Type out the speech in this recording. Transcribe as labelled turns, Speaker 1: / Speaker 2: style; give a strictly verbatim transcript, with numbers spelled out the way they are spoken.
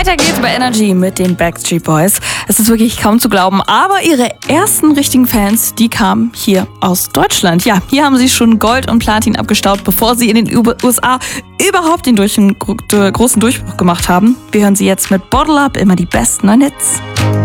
Speaker 1: Weiter geht's bei Energy mit den Backstreet Boys. Es ist wirklich kaum zu glauben, aber ihre ersten richtigen Fans, die kamen hier aus Deutschland. Ja, hier haben sie schon Gold und Platin abgestaubt, bevor sie in den U S A überhaupt den durch, großen Durchbruch gemacht haben. Wir hören sie jetzt mit Bottle Up, immer die besten neuen Hits.